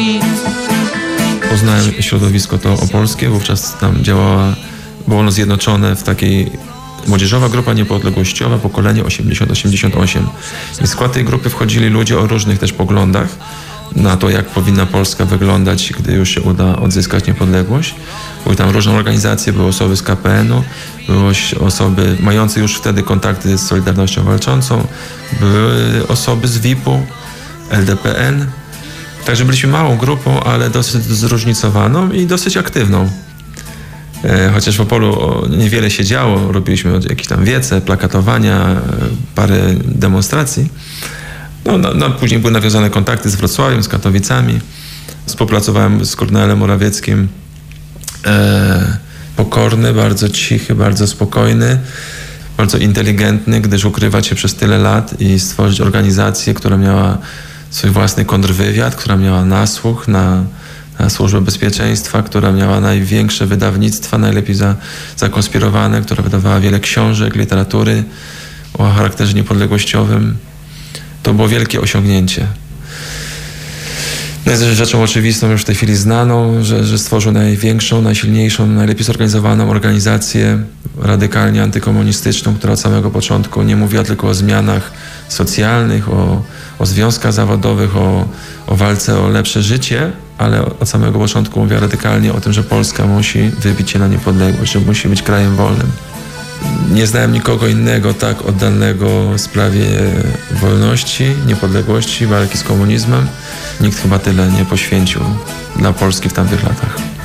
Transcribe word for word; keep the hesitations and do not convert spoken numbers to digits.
Poznałem środowisko to opolskie, wówczas tam działała, było ono zjednoczone w takiej młodzieżowa grupa niepodległościowa, pokolenie osiemdziesiąt osiemdziesiąt osiem. I w skład tej grupy wchodzili ludzie o różnych też poglądach na to, jak powinna Polska wyglądać, gdy już się uda odzyskać niepodległość. Były tam różne organizacje, były osoby z K P N u, były osoby mające już wtedy kontakty z Solidarnością Walczącą, były osoby z V I P u, L D P N. Także byliśmy małą grupą, ale dosyć zróżnicowaną i dosyć aktywną. Chociaż w Opolu niewiele się działo, robiliśmy jakieś tam wiece, plakatowania, parę demonstracji. No, no, no, później były nawiązane kontakty z Wrocławiem, z Katowicami. Współpracowałem z Kornelem Morawieckim. E, pokorny, bardzo cichy, bardzo spokojny, bardzo inteligentny, gdyż ukrywać się przez tyle lat i stworzyć organizację, która miała swój własny kontrwywiad, która miała nasłuch na, na Służbę Bezpieczeństwa, która miała największe wydawnictwa, najlepiej za, zakonspirowane, która wydawała wiele książek, literatury o charakterze niepodległościowym. To było wielkie osiągnięcie. No jest rzeczą oczywistą, już w tej chwili znaną, że, że stworzył największą, najsilniejszą, najlepiej zorganizowaną organizację radykalnie antykomunistyczną, która od samego początku nie mówiła tylko o zmianach socjalnych, o, o związkach zawodowych, o, o walce o lepsze życie, ale od samego początku mówiła radykalnie o tym, że Polska musi wybić się na niepodległość, że musi być krajem wolnym. Nie znałem nikogo innego tak oddanego w sprawie wolności, niepodległości, walki z komunizmem. Nikt chyba tyle nie poświęcił dla Polski w tamtych latach.